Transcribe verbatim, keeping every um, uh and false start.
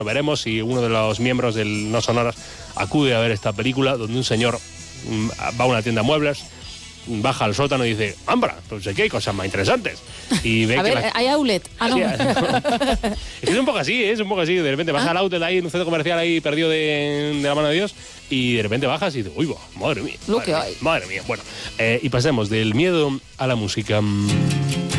Veremos si uno de los miembros del No Sonoras acude a ver esta película, donde un señor mm, va a una tienda de muebles, baja al sótano y dice, ¡Ambra! Pues aquí hay cosas más interesantes. Y ve a que ver, la... hay outlet. Ah, no. Sí, es que es un poco así, ¿eh? es un poco así. De repente vas ¿Ah? al outlet ahí, en un centro comercial ahí perdido de, de la mano de Dios, y de repente bajas y dices, uy, madre mía. Lo madre que mía, hay. Madre mía. Bueno, eh, y pasemos del miedo a la música.